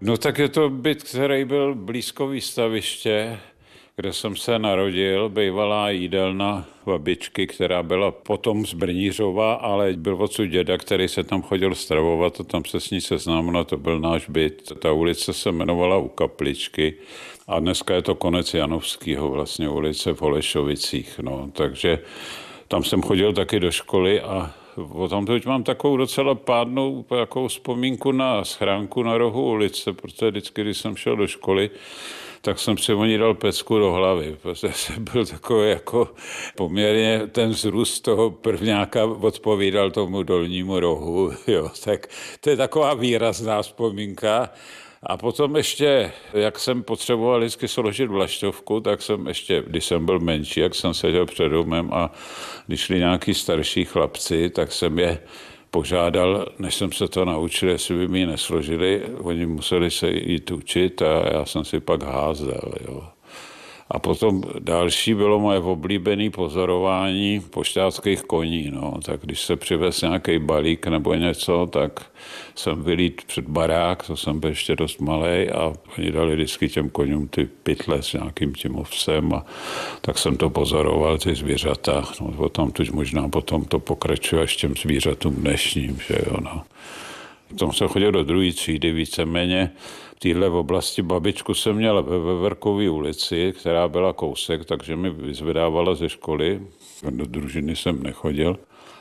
No tak je to byt, který byl blízko výstaviště, kde jsem se narodil, bývalá jídelna babičky, která byla potom z Brnířova, ale byl odsud děda, který se tam chodil stravovat a tam se s ní seznámil, to byl náš byt. Ta ulice se jmenovala U Kapličky a dneska je to konec Janovského, vlastně ulice v Holešovicích, no, takže tam jsem chodil taky do školy a potom teď mám takovou docela pádnou takovou vzpomínku na schránku na rohu ulice, protože vždycky, když jsem šel do školy, tak jsem si o ní dal pecku do hlavy, protože jsem byl takový jako poměrně ten vzrůst toho prvňáka odpovídal tomu dolnímu rohu, jo, tak to je taková výrazná vzpomínka. A potom ještě, jak jsem potřeboval vždycky složit vlaštovku, tak jsem ještě, když jsem byl menší, jak jsem seděl před domem a když šli nějaký starší chlapci, tak jsem je požádal, než jsem se to naučil, jestli by mi ji nesložili. Oni museli se jít učit a já jsem si pak házel. Jo. A potom další bylo moje oblíbené pozorování pošťáckých koní. No. Tak když se přivez nějaký balík nebo něco, tak jsem vylít před barák, to jsem byl ještě dost malej a oni dali vždycky těm koňům ty pytle s nějakým tím ovsem a tak jsem to pozoroval, ty zvířata. No, potom tuž možná potom to pokračuje až těm zvířatům dnešním, že jo, no. Potom jsem chodil do druhé třídy víceméně. V téhle oblasti babičku jsem měl ve Veverkové ulici, která byla kousek, takže mi vyzvedávala ze školy. Do družiny jsem nechodil.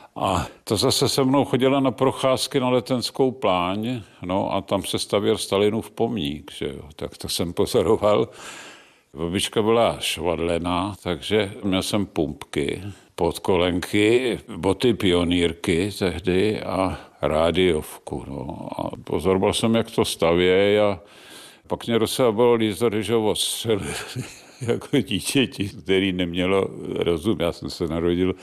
A to zase se mnou chodila na procházky na Letenskou pláň, no a tam se stavěl Stalinův pomník, že jo. Tak to jsem pozoroval. Babička byla švadlená, takže měl jsem pumpky, podkolenky, boty pionýrky tehdy a rádiovku. No. A pozoroval jsem, jak to stavějí a pak mě docela bylo lízo, když ho odstřelili jako dítěti, který nemělo rozum. Já jsem se narodil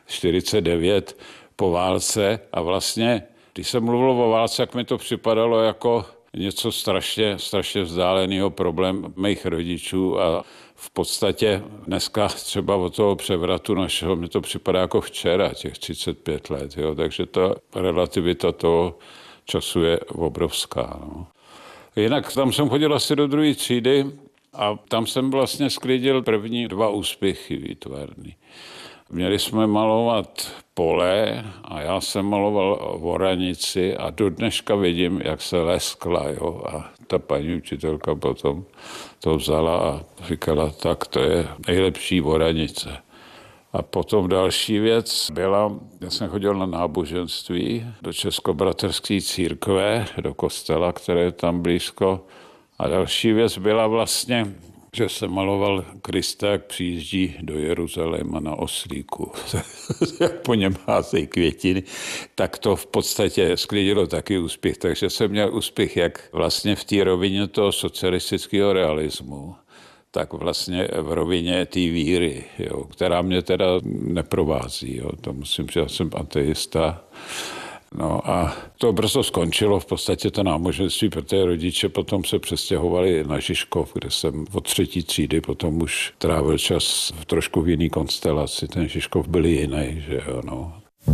49 po válce a vlastně, když jsem mluvil o válce, jak mi to připadalo jako něco strašně vzdáleného problém mých rodičů a v podstatě dneska třeba od toho převratu našeho mi to připadá jako včera, těch 35 let, jo, takže ta relativita toho času je obrovská. No. Jinak tam jsem chodil asi do druhé třídy a tam jsem vlastně sklidil první 2 úspěchy výtvarný. Měli jsme malovat pole a já jsem maloval oranici a do dneška vidím, jak se leskla, jo, a ta paní učitelka potom to vzala a říkala, tak to je nejlepší oranice. A potom další věc byla, já jsem chodil na náboženství do Českobratrské církve, do kostela, které je tam blízko. A další věc byla vlastně, že jsem maloval Krista, jak přijíždí do Jeruzaléma na oslíku. Jak po něm házejí květiny, tak to v podstatě sklidilo taky úspěch. Takže jsem měl úspěch jak vlastně v té rovině toho socialistického realismu, tak vlastně v rovině té víry, jo, která mě teda neprovází. Jo. To musím říct, já jsem ateista. No a to brzo skončilo v podstatě to náboženství, protože rodiče potom se přestěhovali na Žižkov, kde jsem od 3. třídy potom už trávil čas v trošku v jiný konstelaci. Ten Žižkov byl jiný, že jo, no.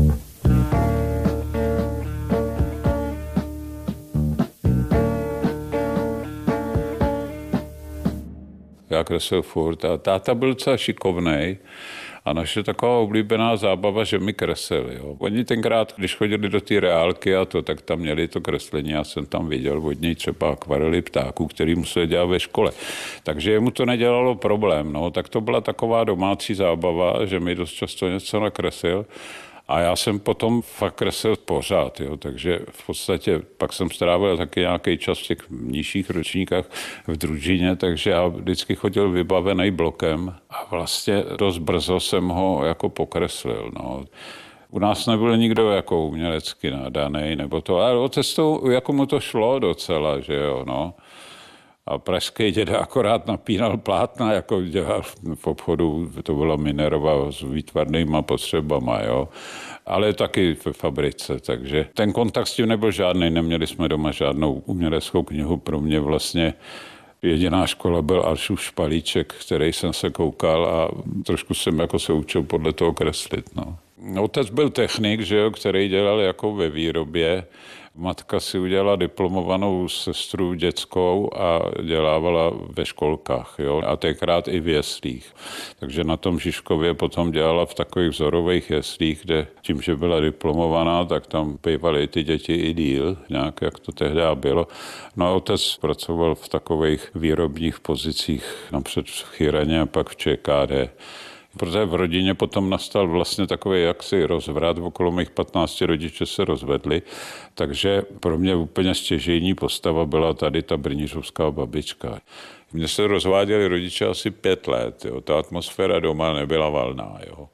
Já kreslil furt a táta byl docela šikovnej a naše taková oblíbená zábava, že mi kreslili. Jo. Oni tenkrát, když chodili do té reálky a to, tak tam měli to kreslení. Já jsem tam viděl od něj třeba akvarely ptáků, který museli dělat ve škole. Takže jemu to nedělalo problém. No. Tak to byla taková domácí zábava, že mi dost často něco nakreslil. A já jsem potom fakt kreslil pořád, jo, takže v podstatě pak jsem strávil taky nějaký čas v těch nižších ročníkách v družině, takže já vždycky chodil vybavený blokem a vlastně dost brzo jsem ho jako pokreslil, no. U nás nebyl nikdo jako umělecky nadaný, nebo to, ale otec to, jako mu to šlo docela, že jo, no. A pražský děda akorát napínal plátna, jako dělal v obchodu, to byla Minerva s výtvarnýma potřebama, jo. Ale taky ve fabrice, takže ten kontakt s tím nebyl žádný, neměli jsme doma žádnou uměleckou knihu, pro mě vlastně jediná škola byl Alšův Špalíček, který jsem se koukal a trošku jsem jako se učil podle toho kreslit, no. Otec byl technik, že jo, který dělal jako ve výrobě. Matka si udělala diplomovanou sestru dětskou a dělávala ve školkách, jo? A tenkrát i v jeslích. Takže na tom Žižkově potom dělala v takových vzorových jeslích, kde tím, že byla diplomovaná, tak tam bývaly ty děti i díl, nějak jak to tehdy bylo. No a otec pracoval v takových výrobních pozicích, napřed v Chyraně a pak v ČKD. Protože v rodině potom nastal vlastně takový jaksi rozvrat, okolo mých 15 rodiče se rozvedli, takže pro mě úplně stěžejní postava byla tady ta brnířovská babička. Mně se rozváděli rodiče asi 5 let, jo. Ta atmosféra doma nebyla valná. Jo.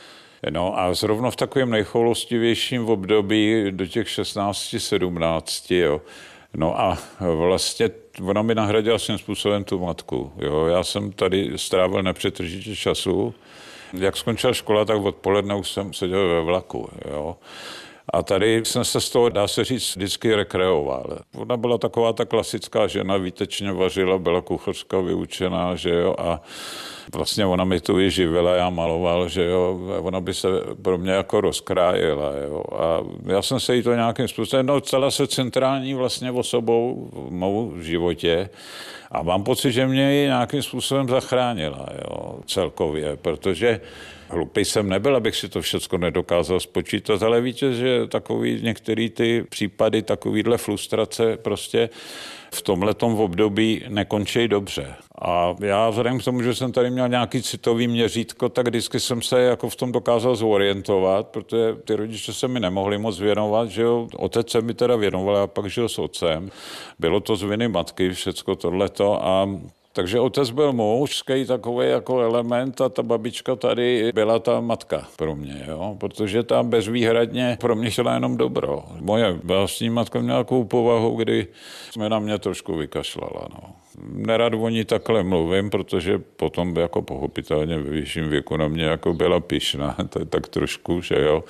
No a zrovna v takovém nejchoulostivějším období do těch 16-17, jo. No a vlastně ona mi nahradila svým způsobem tu matku. Jo. Já jsem tady strávil nepřetržitě času. Jak skončila škola, tak odpoledne už jsem seděl ve vlaku. Jo. A tady jsem se z toho, dá se říct, vždycky rekreoval. Ona byla taková ta klasická žena, výtečně vařila, byla kuchařka vyučená, že jo, a vlastně ona mi tu i živila, já maloval, že jo, ona by se pro mě jako rozkrájela, jo, a já jsem se jí to nějakým způsobem, stala se centrální vlastně osobou v mou životě a mám pocit, že mě ji nějakým způsobem zachránila, jo, celkově, protože hlupej jsem nebyl, abych si to všechno nedokázal spočítat, ale víte, že takový některé ty případy, takovýhle frustrace prostě v tomhletom období nekončí dobře. A já vzhledem k tomu, že jsem tady měl nějaký citový měřítko, tak vždycky jsem se jako v tom dokázal zorientovat, protože ty rodiče se mi nemohli moc věnovat, že jo. Otec se mi teda věnoval, a pak žil s otcem. Bylo to z viny matky, všecko tohleto a takže otec byl mužský takový jako element a ta babička tady byla ta matka pro mě, jo? Protože tam bezvýhradně pro mě šla jenom dobro. Moje vlastní matka měla takovou povahu, kdy jsme na mě trošku vykašlala. No. Nerad o ní takhle mluvím, protože potom jako pochopitelně ve vyšším věku na mě jako byla pyšná, tak trošku, že jo.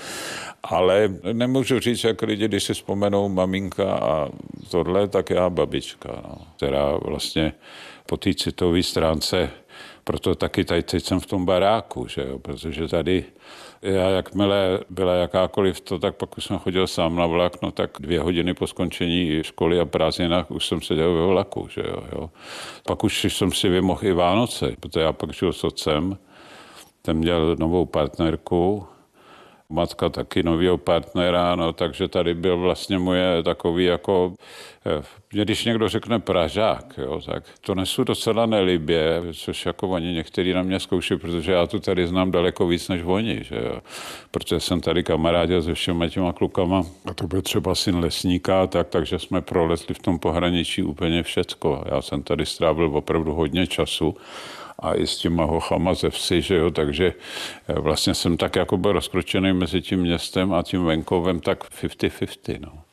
Ale nemůžu říct, jak lidi, když si vzpomenou maminka a tohle, tak já babička, no, která vlastně po té citové stránce, proto taky tady teď jsem v tom baráku, že jo, protože tady já jakmile byla jakákoliv to, tak pak už jsem chodil sám na vlak, no tak 2 hodiny po skončení školy a prázdninách už jsem seděl ve vlaku, že jo. Pak už jsem si vymohl i Vánoce, protože já pak žil s otcem, ten měl novou partnerku, matka taky novýho partnera, no, takže tady byl vlastně moje takový jako, když někdo řekne Pražák, jo, tak to nesu docela nelibě, což jako oni někteří na mě zkouší, protože já tu tady znám daleko víc než oni, že jo, protože jsem tady kamarádil se všema těma klukama a to byl třeba syn lesníka, takže jsme prolezli v tom pohraničí úplně všecko. Já jsem tady strávil opravdu hodně času a i s těma hochama ze vsi, že jo, takže vlastně jsem tak jako byl rozkročený mezi tím městem a tím venkovem tak 50-50, no.